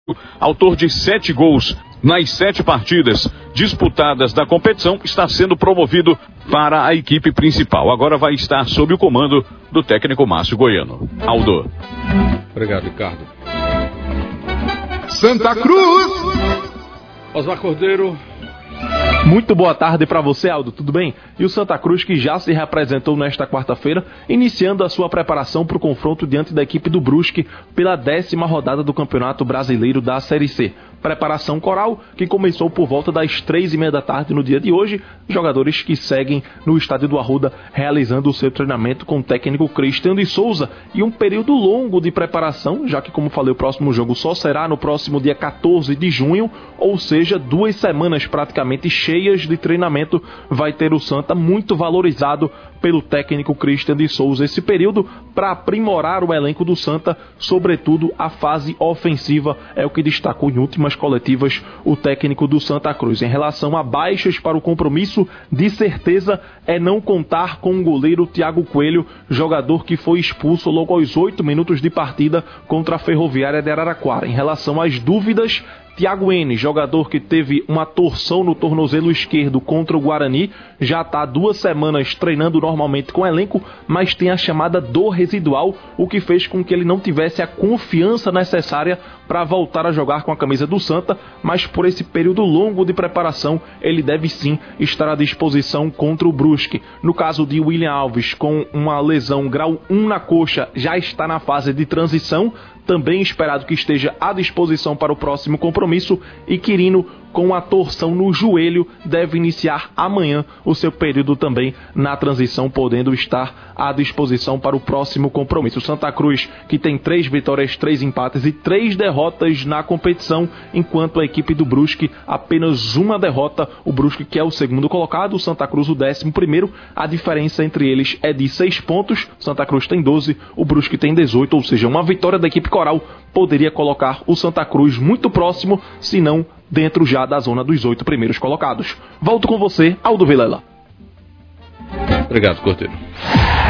autor de 7 gols nas 7 partidas disputadas da competição, está sendo promovido para a equipe principal. Agora vai estar sob o comando do técnico Márcio Goiano. Aldo. Obrigado, Ricardo. Santa Cruz! Osmar Cordeiro. Muito boa tarde para você, Aldo, tudo bem? E o Santa Cruz, que já se representou nesta quarta-feira, iniciando a sua preparação para o confronto diante da equipe do Brusque pela 10ª rodada do Campeonato Brasileiro da Série C. Preparação coral que começou por volta das 3h30 da tarde no dia de hoje. Jogadores que seguem no estádio do Arruda realizando o seu treinamento com o técnico Cristiano de Souza e um período longo de preparação, já que, como falei, o próximo jogo só será no próximo dia 14 de junho, ou seja, 2 semanas praticamente cheias de treinamento vai ter o Santa, muito valorizado pelo técnico Cristiano de Souza esse período para aprimorar o elenco do Santa, sobretudo a fase ofensiva, é o que destacou em últimas coletivas o técnico do Santa Cruz. Em relação a baixas para o compromisso, de certeza é não contar com o goleiro Thiago Coelho, jogador que foi expulso logo aos 8 minutos de partida contra a Ferroviária de Araraquara. Em relação às dúvidas, Thiago N, jogador que teve uma torção no tornozelo esquerdo contra o Guarani, já está há 2 semanas treinando normalmente com o elenco, mas tem a chamada dor residual, o que fez com que ele não tivesse a confiança necessária para voltar a jogar com a camisa do Santa, mas por esse período longo de preparação, ele deve sim estar à disposição contra o Brusque. No caso de William Alves, com uma lesão grau 1 na coxa, já está na fase de transição, também esperado que esteja à disposição para o próximo compromisso, e Quirino, com a torção no joelho, deve iniciar amanhã o seu período também na transição, podendo estar à disposição para o próximo compromisso. O Santa Cruz, que tem 3 vitórias, 3 empates e 3 derrotas na competição, enquanto a equipe do Brusque apenas 1 derrota, o Brusque que é o 2º colocado, o Santa Cruz o 11º, a diferença entre eles é de 6 pontos, Santa Cruz tem 12, o Brusque tem 18, ou seja, uma vitória da equipe coral poderia colocar o Santa Cruz muito próximo, se não dentro já da zona dos 8 primeiros colocados. Volto com você, Aldo Vilela. Obrigado, Cordeiro.